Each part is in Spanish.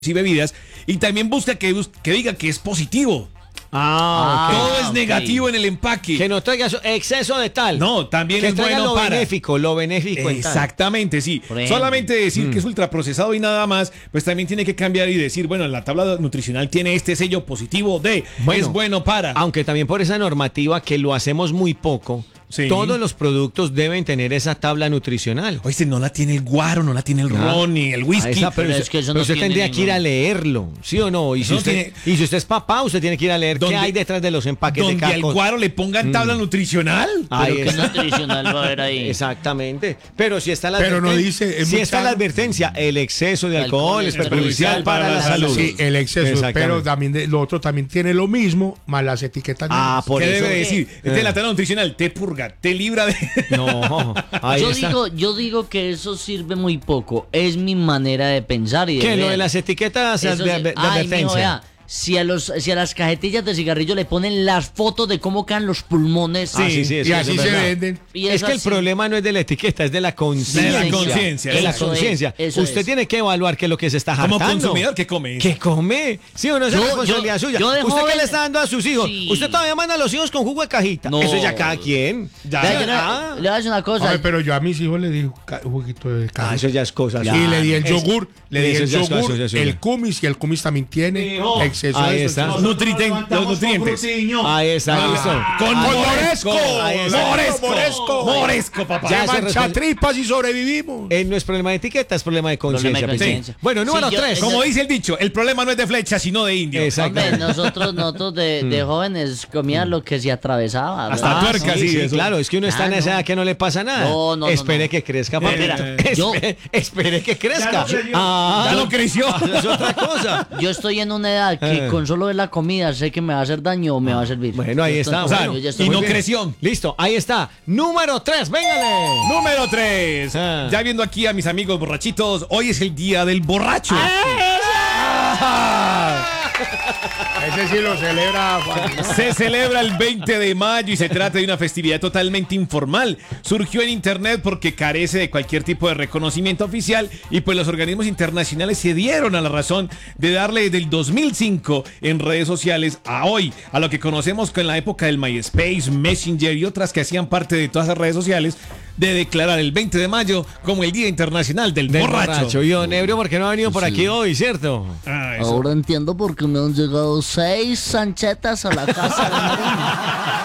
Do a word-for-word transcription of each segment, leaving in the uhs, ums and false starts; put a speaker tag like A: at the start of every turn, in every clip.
A: y bebidas, y también busca que, que diga que es positivo.
B: Ah, okay.
A: Todo es
B: okay.
A: negativo en el empaque.
B: Que no traiga exceso de tal.
A: No, también
B: que
A: es bueno
B: lo
A: para.
B: benéfico, lo benéfico.
A: Exactamente, sí. Solamente decir mm. que es ultraprocesado y nada más, pues también tiene que cambiar y decir, bueno, la tabla nutricional tiene este sello positivo de bueno, es bueno para.
B: Aunque también por esa normativa que lo hacemos muy poco. Sí. Todos los productos deben tener esa tabla nutricional.
A: Oye, no la tiene el guaro, no la tiene el ah, ron ni el whisky.
B: Esa, pero, pero usted, es que eso pero no usted tendría ningún... que ir a leerlo, ¿sí o no? Y si, no usted, tiene... y si usted es papá, usted tiene que ir a leer
A: donde,
B: qué hay detrás de los empaques
A: donde
B: de cada
A: al guaro le pongan tabla mm. nutricional.
C: Pero qué nutricional va a haber ahí.
B: Exactamente. Pero si está la
D: pero no dice,
B: si está la advertencia, el exceso de alcohol, alcohol es perjudicial para, para la salud.
D: Sí, el exceso, pero también de, lo otro también tiene lo mismo, más las etiquetas.
B: Ah, por
A: ¿Qué
B: eso
A: debe decir? Esta es la tabla nutricional, te purga, te libra de
B: No, ahí
C: yo
B: está.
C: digo, yo digo que eso sirve muy poco. Es mi manera de pensar y de
B: ¿Qué?
C: ver.
B: Lo de las etiquetas de, de, de
C: Ay,
B: advertencia.
C: Mijo, vea, si a los, si a las cajetillas de cigarrillo le ponen las fotos de cómo quedan los pulmones.
B: Sí, sí, sí,
D: y así se venden.
C: Y
B: es que el
C: así.
B: problema no es de la etiqueta, es de la conciencia.
A: De la conciencia.
B: De la conciencia. Usted es. tiene que evaluar qué es lo que se está jactando.
A: Como consumidor, ¿qué come?
B: ¿Qué come? Sí o no es responsabilidad suya.
C: Yo
B: ¿Usted
C: joven,
B: qué le está dando a sus hijos?
C: Sí.
B: Usted todavía manda a los hijos con jugo de cajita.
C: No.
B: Eso ya cada quien.
C: Ya, ya, ya, le voy a decir una cosa.
D: Ay, pero yo a mis hijos le di un juguito de cajita.
B: Ah, eso ya es cosa.
D: Y le di el yogur, le di el yogur,
B: eso,
D: el kumis, y el kumis también tiene
B: Hijo.
D: exceso
B: Ahí
D: de
B: está.
A: Los, nutriten, los nutrientes.
B: Ahí está,
A: ah,
B: listo.
A: Con
D: Moresco.
A: Moresco.
D: Moresco.
A: Moresco, papá.
D: Ya manchatripas y sobrevivimos.
B: Eh, no es problema de etiqueta, es problema de conciencia.
C: Sí.
B: Bueno, número
C: sí,
B: tres.
A: Como dice el dicho, el problema no es de flecha, sino de indio.
C: Hombre, nosotros, nosotros de, de jóvenes comían lo que se atravesaba.
A: Hasta
B: ah,
A: tuerca,
B: sí,
A: sí.
B: sí claro, es que uno está ah, en esa edad no. que no le pasa nada.
C: No, no,
B: espere
C: no,
B: que crezca,
C: no.
B: papá.
C: Eh,
B: espere,
C: yo,
B: espere que crezca.
A: Ya, no ah, ya no creció.
B: Es otra cosa.
C: Yo estoy en una edad que eh. con solo ver la comida sé que me va a hacer daño o me va a servir.
B: Bueno, ahí está.
A: O sea,
B: bueno,
A: y no bien. creció.
B: Listo, ahí está. Número tres, véngale.
A: Número tres. Ah. Ya viendo aquí a mis amigos borrachitos, hoy es el día del borracho.
D: ¡Ah! Ese sí lo celebra Juan.
A: Se celebra el veinte de mayo y se trata de una festividad totalmente informal. Surgió en internet porque carece de cualquier tipo de reconocimiento oficial y pues los organismos internacionales se dieron a la razón de darle desde el dos mil cinco en redes sociales a hoy, a lo que conocemos con la época del MySpace, Messenger y otras que hacían parte de todas las redes sociales, de declarar el veinte de mayo como el Día Internacional del, del Borracho. borracho.
B: Y don Ebrio, ¿por qué no ha venido por sí. aquí hoy, cierto?
C: Ah, ahora entiendo por qué me han llegado seis sanchetas a la casa de Marín.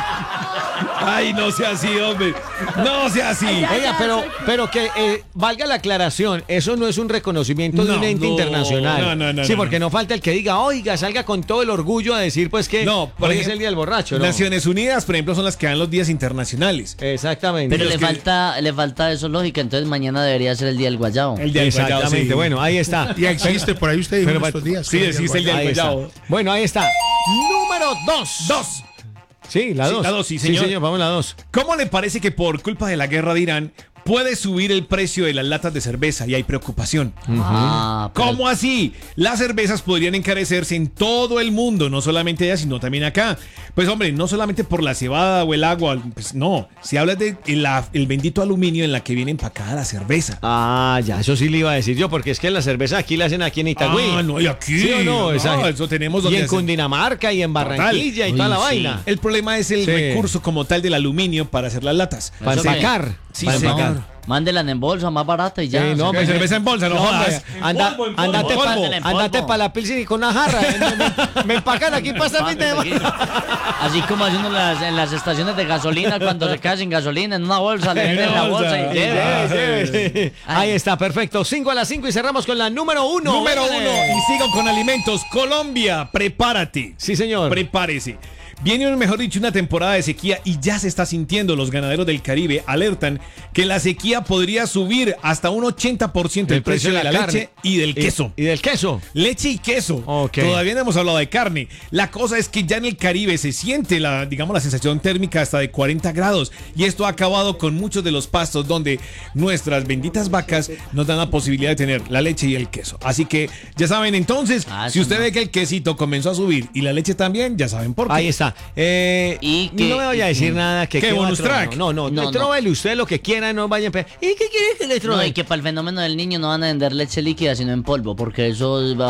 A: Ay, no sea así, hombre. No sea así.
B: Oiga, pero, pero que eh, valga la aclaración, eso no es un reconocimiento no, de un ente no, internacional. No, no, no. Sí, porque no. no falta el que diga, oiga, salga con todo el orgullo a decir, pues que
A: no,
B: hoy es el Día del Borracho. ¿no?
A: Naciones Unidas, por ejemplo, son las que dan los días internacionales.
B: Exactamente.
C: Pero le
A: que...
C: falta, le falta eso lógica, entonces mañana debería ser el Día del Guayabo.
A: El Día del Guayabo.
B: Exactamente, sí. Bueno, ahí está.
D: Ya existe, por ahí usted dijo pero, estos días.
A: Sí, existe el Día del Guayabo.
B: Bueno, ahí está. Número dos.
A: Dos.
B: Sí, la dos.
A: Sí, la dos, sí, señor.
B: Sí, señor, vamos a la dos.
A: ¿Cómo le parece que por culpa de la guerra de Irán puede subir el precio de las latas de cerveza y hay preocupación?
B: Uh-huh.
C: Ah, pero...
A: ¿Cómo así? Las cervezas podrían encarecerse en todo el mundo, no solamente allá, sino también acá. Pues hombre, no solamente por la cebada o el agua, pues no. Se habla de el, el bendito aluminio en la que viene empacada la cerveza.
B: Ah, ya, eso sí le iba a decir yo, porque es que la cerveza aquí la hacen aquí en Itagüí.
A: Ah, no, y aquí.
B: ¿Sí o no?
A: no eso tenemos donde
B: y en
A: hacen...
B: Cundinamarca y en Barranquilla
A: Total.
B: y toda
C: Uy,
B: la
C: sí.
B: vaina.
A: El problema es el
B: sí.
A: recurso como tal del aluminio para hacer las latas.
B: Para empacar.
A: Sí,
B: para
A: señor.
B: empacar.
C: Mándela en bolsa, más barata y ya.
B: Sí, no,
A: hombre, cerveza en bolsa, no, no jodas.
B: Anda,
A: polvo,
B: andate
A: polvo.
B: para la pilsen y con una jarra. me, me empacan aquí para esta fin de
C: Así como haciendo las, en las estaciones de gasolina cuando se queda sin gasolina en una bolsa, le venden la bolsa y lleva.
B: Sí, sí, sí. Ahí está, perfecto. cinco a las cinco y cerramos con la número uno.
A: Número uno. Y sigo con alimentos. Colombia, prepárate.
B: Sí, señor.
A: Prepárese. Viene, mejor dicho, una temporada de sequía y ya se está sintiendo. Los ganaderos del Caribe alertan que la sequía podría subir hasta un ochenta por ciento el, el precio, precio de la, la leche y del queso.
B: ¿Y, y del queso?
A: Leche y queso.
B: Okay.
A: Todavía no hemos hablado de carne. La cosa es que ya en el Caribe se siente la, digamos, la sensación térmica hasta de cuarenta grados. Y esto ha acabado con muchos de los pastos donde nuestras benditas vacas nos dan la posibilidad de tener la leche y el queso. Así que ya saben, entonces, ah, si usted no. ve que el quesito comenzó a subir y la leche también, ya saben por qué.
B: Ahí está. Oiga, eh,
C: Y que-
B: no me vaya a decir nada que
A: ¿Qué,
B: que va
A: bonus
B: a trobar.
A: track?
B: No, no,
C: No,
B: no,
C: no.
B: tróbele usted lo que quiera, no vaya a empe- ¿Y qué quiere que le
C: No,
B: trobe?
C: y que para el fenómeno del niño no van a vender leche líquida, sino en polvo, porque eso va